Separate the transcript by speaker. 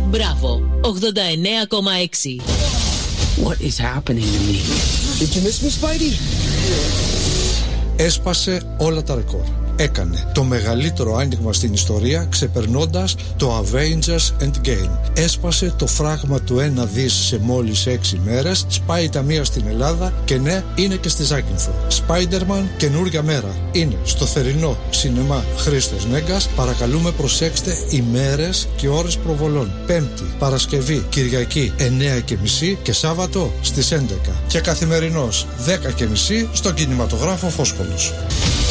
Speaker 1: Μπράβο, 89,6.
Speaker 2: What is happening to me?
Speaker 3: Did you miss me, Spidey?
Speaker 4: Έσπασε όλα τα ρεκόρ. Έκανε το μεγαλύτερο άνοιγμα στην ιστορία, ξεπερνώντας το Avengers Endgame. Έσπασε το φράγμα του 1 δις σε μόλις 6 μέρες. Σπάει ταμεία στην Ελλάδα και ναι, είναι και στη Ζάκυνθο. Spider-Man καινούρια μέρα. Είναι στο θερινό σινεμά Χρήστος Νέγκας. Παρακαλούμε, προσέξτε ημέρες και ώρες προβολών. Πέμπτη, Παρασκευή, Κυριακή 9:30 και Σάββατο στις 11. Και καθημερινός 10:30 στον κινηματογράφο Φόσκολος.